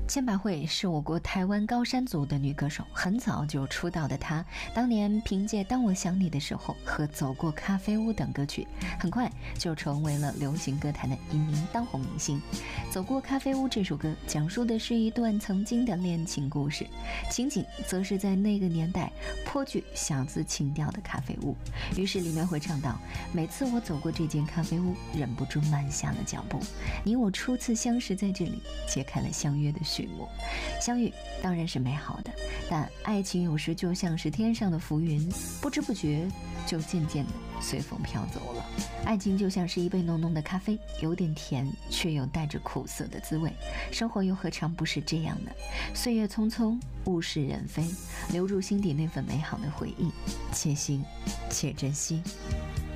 千百惠是我国台湾高山族的女歌手，很早就出道的她，当年凭借《当我想你的时候》和《走过咖啡屋》等歌曲，很快就成为了流行歌坛的一名当红明星。《走过咖啡屋》这首歌讲述的是一段曾经的恋情故事，情景则是在那个年代颇具小资情调的咖啡屋。于是里面会唱到：每次我走过这间咖啡屋，忍不住慢下了脚步，你我初次相识在这里，揭开了相约的序幕。相遇当然是美好的，但爱情有时就像是天上的浮云，不知不觉就渐渐的随风飘走了。爱情就像是一杯浓浓的咖啡，有点甜，却又带着苦涩的滋味。生活又何尝不是这样呢？岁月匆匆，物是人非，留住心底那份美好的回忆，且行且珍惜。